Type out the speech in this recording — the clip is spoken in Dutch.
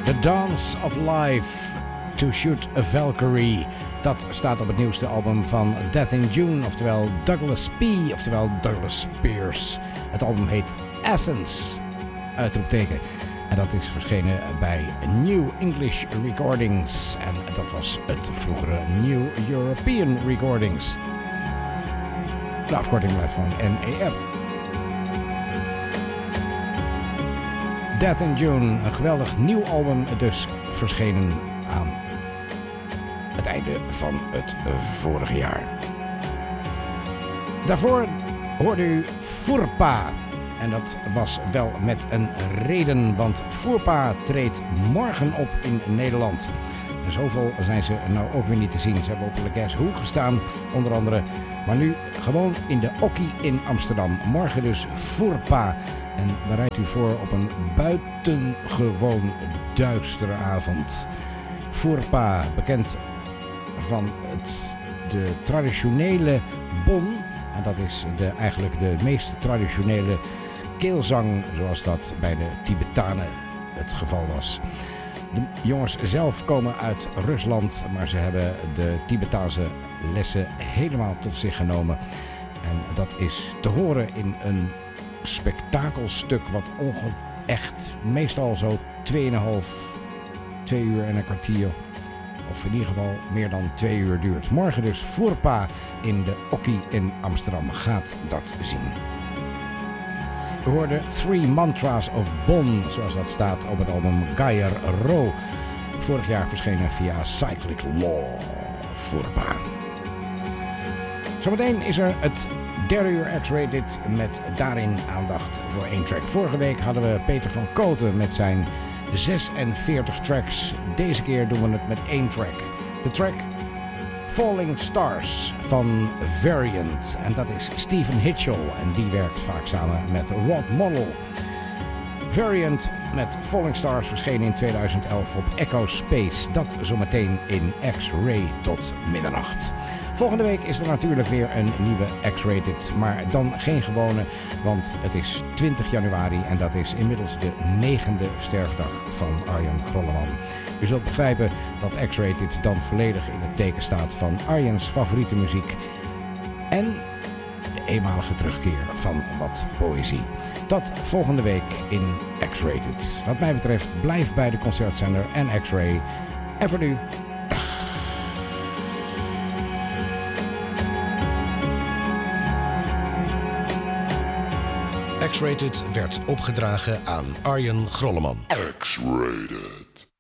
The Dance of Life, To Shoot a Valkyrie. Dat staat op het nieuwste album van Death in June, oftewel Douglas P., oftewel Douglas Spears. Het album heet Essence, uitroepteken. En dat is verschenen bij New English Recordings. En dat was het vroegere New European Recordings. De afkorting blijft gewoon NER. Death in June, een geweldig nieuw album, dus verschenen aan het einde van het vorige jaar. Daarvoor hoorde u Furpa. En dat was wel met een reden, want Furpa treedt morgen op in Nederland. En zoveel zijn ze nou ook weer niet te zien. Ze hebben op Le Guess Who gestaan, onder andere. Maar nu gewoon in de Okkie in Amsterdam. Morgen dus Furpa. En bereidt u voor op een buitengewoon duistere avond. Furpa, bekend van de traditionele bon. En dat is eigenlijk de meest traditionele keelzang, zoals dat bij de Tibetanen het geval was. De jongens zelf komen uit Rusland, maar ze hebben de Tibetaanse lessen helemaal tot zich genomen. En dat is te horen in een spektakelstuk wat echt meestal zo 2 uur en een kwartier, of in ieder geval meer dan 2 uur duurt. Morgen dus Furpa in de Okkie in Amsterdam. Gaat dat zien. We hoorden Three Mantras of Bon, zoals dat staat op het album Gaia Ro. Vorig jaar verschenen via Cyclic Law. Furpa. Zometeen is er het derde uur X-Rated met daarin aandacht voor 1 track. Vorige week hadden we Peter van Kooten met zijn 46 tracks. Deze keer doen we het met 1 track. De track Falling Stars van Variant. En dat is Stephen Hitchell. En die werkt vaak samen met Rod Model. Variant met Falling Stars verscheen in 2011 op Echo Space. Dat zometeen in X-Ray tot middernacht. Volgende week is er natuurlijk weer een nieuwe X-Rated, maar dan geen gewone, want het is 20 januari en dat is inmiddels de 9e sterfdag van Arjen Grolleman. U zult begrijpen dat X-Rated dan volledig in het teken staat van Arjens favoriete muziek en de eenmalige terugkeer van wat poëzie. Dat volgende week in X-Rated. Wat mij betreft, blijf bij de concertzender en X-Ray. En voor nu, X-Rated werd opgedragen aan Arjen Grolleman. X-Rated.